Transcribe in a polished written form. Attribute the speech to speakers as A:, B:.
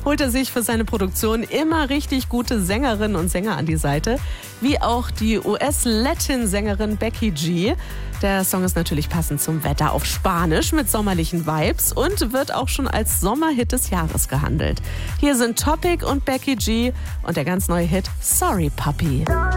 A: holt er sich für seine Produktion immer richtig gute Sängerinnen und Sänger an die Seite, wie auch die US-Latin-Sängerin Becky G. Der Song ist natürlich passend zum Wetter auf Spanisch mit sommerlichen Vibes und wird auch schon als Sommerhit des Jahres gehandelt. Hier sind Topic und Becky G und der ganz neue Hit Sorry Puppy.